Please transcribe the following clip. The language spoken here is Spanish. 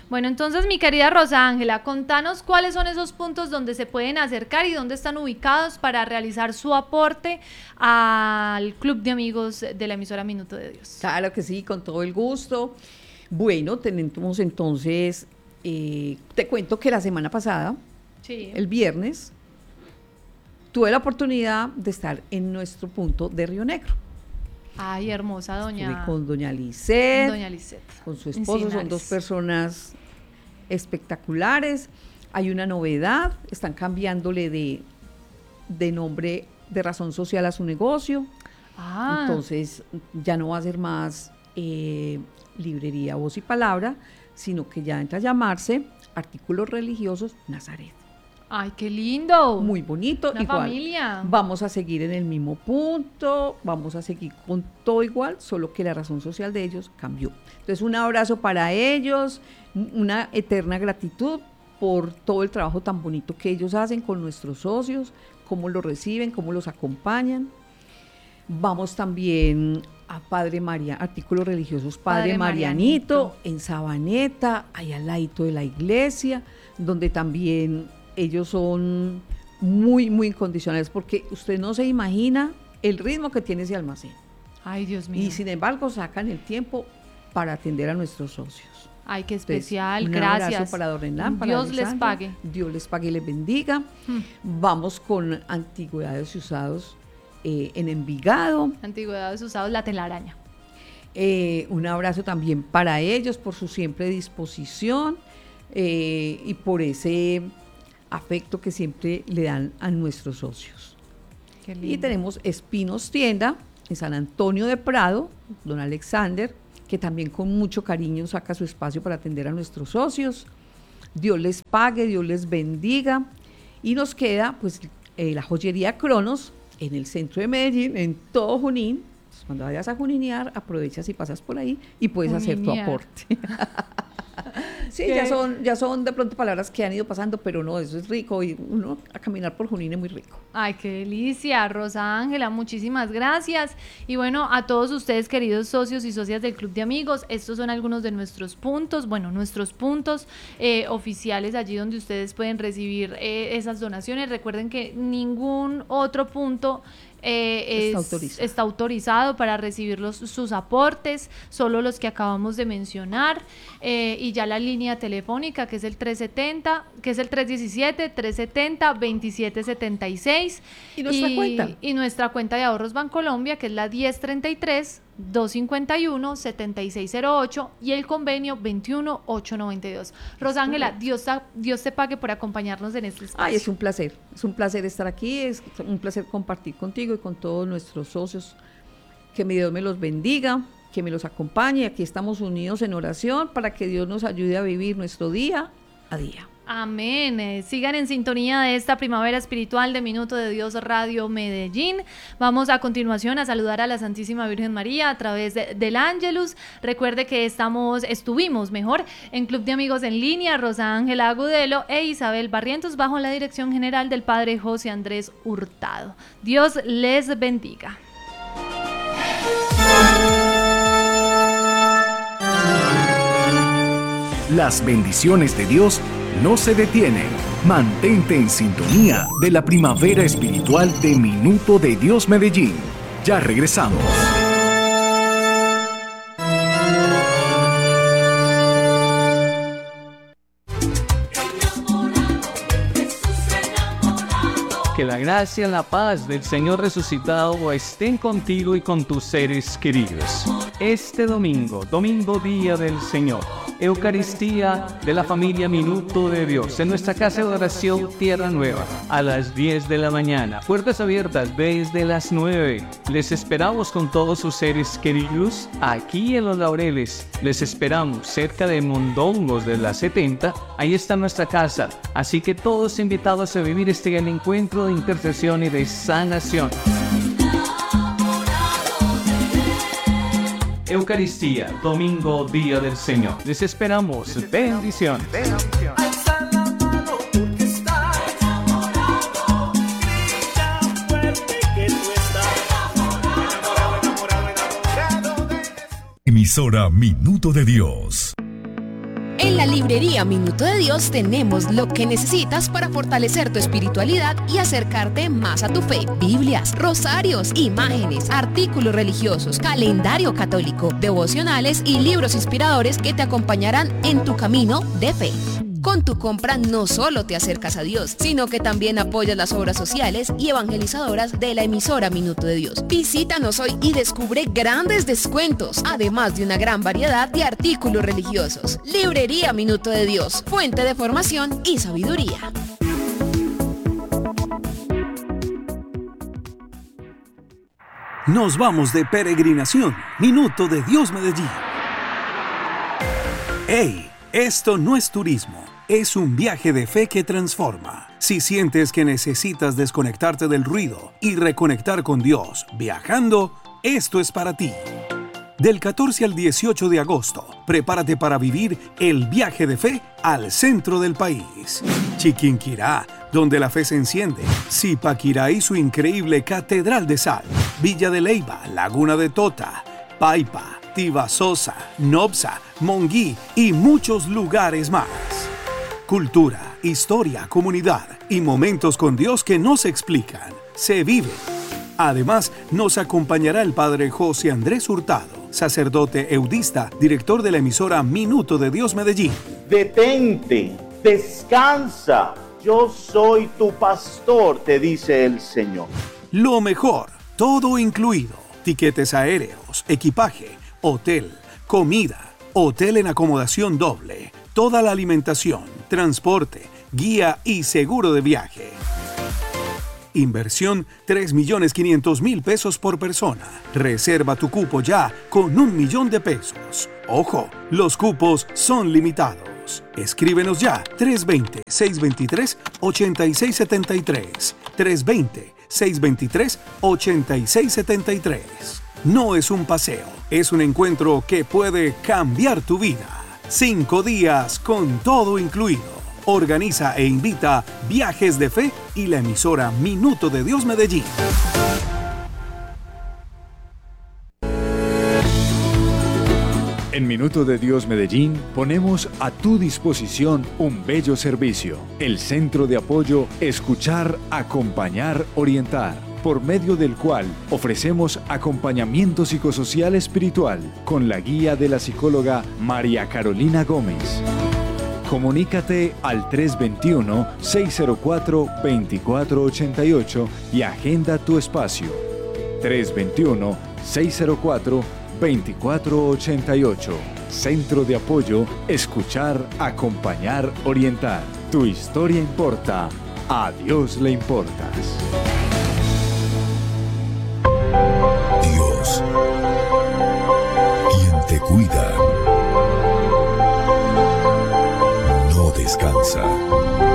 Bueno, entonces, mi querida Rosa Ángela, contanos cuáles son esos puntos donde se pueden acercar y dónde están ubicados para realizar su aporte al Club de Amigos de la emisora Minuto de Dios. Claro que sí, con todo el gusto. Bueno, tenemos entonces, te cuento que la semana pasada, Sí. el viernes, tuve la oportunidad de estar en nuestro punto de Río Negro. Ay, hermosa Estuve con doña Lisset, con su esposo, Encinares. son dos personas espectaculares. Hay una novedad, están cambiándole de nombre de razón social a su negocio. Entonces ya no va a ser más librería Voz y Palabra, sino que ya entra a llamarse Artículos Religiosos Nazaret. Ay, qué lindo. Muy bonito. Una igual, familia. vamos a seguir en el mismo punto, vamos a seguir con todo igual, solo que la razón social de ellos cambió. Entonces, un abrazo para ellos, una eterna gratitud por todo el trabajo tan bonito que ellos hacen con nuestros socios, cómo los reciben, cómo los acompañan. Vamos también a Padre María, Artículos Religiosos Padre Marianito, en Sabaneta, ahí al ladito de la iglesia, donde también ellos son muy, muy incondicionales, porque usted no se imagina el ritmo que tiene ese almacén. Ay, Dios mío. Y sin embargo sacan el tiempo para atender a nuestros socios. Ay, qué especial. Entonces, un gracias. abrazo para Don Hernán, para Dios les Alessandra. pague. Dios les pague y les bendiga. Vamos con antigüedades y usados en Envigado. Antigüedades usados, la telaraña. Un abrazo también para ellos por su siempre disposición y por ese afecto que siempre le dan a nuestros socios. Qué lindo. Y tenemos Espinos Tienda en San Antonio de Prado, don Alexander, que también con mucho cariño saca su espacio para atender a nuestros socios. Dios les pague, Dios les bendiga. Y nos queda pues la joyería Cronos en el centro de Medellín, en todo Junín. Entonces, cuando vayas a juninear, aprovechas y pasas por ahí y puedes hacer tu aporte. Sí, ya son de pronto palabras que han ido pasando, pero no, eso es rico y uno a caminar por Junín es muy rico. Ay, qué delicia, Rosa Ángela, muchísimas gracias. Y bueno, a todos ustedes, queridos socios y socias del Club de Amigos, estos son algunos de nuestros puntos, oficiales allí donde ustedes pueden recibir esas donaciones. Recuerden que ningún otro punto está autorizado para recibir sus aportes, solo los que acabamos de mencionar, y ya la línea telefónica que es el 370, que es el 317-370-2776 y nuestra cuenta de ahorros Bancolombia, que es la 1033-251-7608 y el convenio 21892. Rosa Ángela, Dios te pague por acompañarnos en este espacio. Ay, es un placer estar aquí, es un placer compartir contigo y con todos nuestros socios. Que mi Dios me los bendiga, que me los acompañe. Aquí estamos unidos en oración para que Dios nos ayude a vivir nuestro día a día. Amén. Sigan en sintonía de esta primavera espiritual de Minuto de Dios Radio Medellín. Vamos a continuación a saludar a la Santísima Virgen María a través del Ángelus. Recuerde que estuvimos en Club de Amigos en línea, Rosa Ángela Agudelo e Isabel Barrientos, bajo la dirección general del Padre José Andrés Hurtado. Dios les bendiga. Las bendiciones de Dios no se detienen. Mantente en sintonía de la primavera espiritual de Minuto de Dios Medellín. Ya regresamos. Que la gracia y la paz del Señor resucitado estén contigo y con tus seres queridos. Este domingo, Día del Señor, Eucaristía de la familia Minuto de Dios, en nuestra casa de oración Tierra Nueva, a las 10 de la mañana. Puertas abiertas desde las 9. Les esperamos con todos sus seres queridos aquí en Los Laureles. Les esperamos cerca de Mondongos de la 70. Ahí está nuestra casa. Así que todos invitados a vivir este gran encuentro de intercesión y de sanación. Eucaristía, domingo, Día del Señor. Les esperamos. Bendición. Emisora Minuto de Dios. En la librería Minuto de Dios tenemos lo que necesitas para fortalecer tu espiritualidad y acercarte más a tu fe. Biblias, rosarios, imágenes, artículos religiosos, calendario católico, devocionales y libros inspiradores que te acompañarán en tu camino de fe. Con tu compra no solo te acercas a Dios, sino que también apoyas las obras sociales y evangelizadoras de la emisora Minuto de Dios. Visítanos hoy y descubre grandes descuentos, además de una gran variedad de artículos religiosos. Librería Minuto de Dios, fuente de formación y sabiduría. Nos vamos de peregrinación. Minuto de Dios Medellín. ¡Hey! Esto no es turismo, es un viaje de fe que transforma. Si sientes que necesitas desconectarte del ruido y reconectar con Dios viajando, esto es para ti. Del 14 al 18 de agosto, prepárate para vivir el viaje de fe al centro del país. Chiquinquirá, donde la fe se enciende. Zipaquirá y su increíble Catedral de Sal. Villa de Leyva, Laguna de Tota, Paipa, Tibasosa, Nopsa, Monguí y muchos lugares más. Cultura, historia, comunidad y momentos con Dios que no se explican, se viven. Además, nos acompañará el padre José Andrés Hurtado, sacerdote eudista, director de la emisora Minuto de Dios Medellín. Detente, descansa, yo soy tu pastor, te dice el Señor. Lo mejor, todo incluido, tiquetes aéreos, equipaje, hotel, comida, hotel en acomodación doble, toda la alimentación, transporte, guía y seguro de viaje. Inversión 3.500.000 pesos por persona. Reserva tu cupo ya con 1 millón de pesos. Ojo, los cupos son limitados. Escríbenos ya 320-623-8673. 320-623-8673. No es un paseo, es un encuentro que puede cambiar tu vida. 5 días con todo incluido. Organiza e invita Viajes de Fe y la emisora Minuto de Dios Medellín. En Minuto de Dios Medellín ponemos a tu disposición un bello servicio. El Centro de Apoyo Escuchar, Acompañar, Orientar, por medio del cual ofrecemos acompañamiento psicosocial espiritual con la guía de la psicóloga María Carolina Gómez. Comunícate al 321-604-2488 y agenda tu espacio. 321-604-2488. Centro de Apoyo Escuchar, Acompañar, Orientar. Tu historia importa. A Dios le importas. Dios, quien te cuida, no descansa.